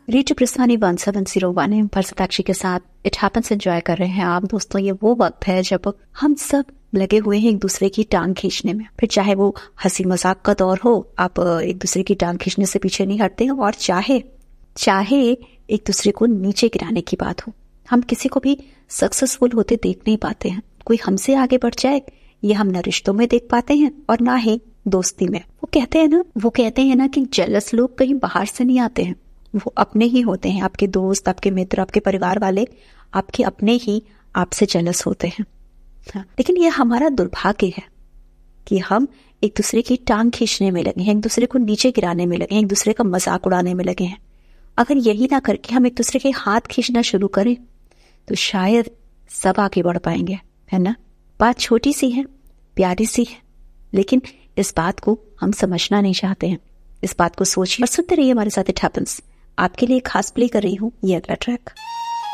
Radio प्रस्थानी 1701 M पर सताक्षी के साथ इट हैपेंस एंजॉय कर रहे हैं आप दोस्तों। ये वो वक्त है जब हम सब लगे हुए हैं एक दूसरे की टांग खींचने में। फिर चाहे वो हंसी मजाक का दौर हो, आप एक दूसरे की टांग खींचने से पीछे नहीं हटते हैं, और चाहे एक दूसरे को नीचे गिराने की बात हो। हम किसी को भी सक्सेसफुल होते देख नहीं पाते हैं। कोई हमसे आगे बढ़ जाए ये हम न रिश्तों में देख पाते हैं और ना ही दोस्ती में। वो कहते हैं ना कि जेलस लोग कहीं बाहर से नहीं आते हैं, वो अपने ही होते हैं। आपके दोस्त, आपके मित्र, आपके परिवार वाले आपके अपने ही आपसे जेलस होते हैं। हाँ, लेकिन ये हमारा दुर्भाग्य है कि हम एक दूसरे की टांग खींचने में लगे हैं, एक दूसरे को नीचे गिराने में लगे हैं, एक दूसरे का मजाक उड़ाने में लगे हैं। अगर यही ना करके हम एक दूसरे के हाथ खींचना शुरू करें तो शायद सब आगे बढ़ पाएंगे, है ना। बात छोटी सी है, प्यारी सी है, लेकिन इस बात को हम समझना नहीं चाहते हैं। इस बात को सोचिए और सुनते रहिए हमारे साथ इट हैपेंस। आपके लिए खास प्ले कर रही हूँ ये अगला ट्रैक।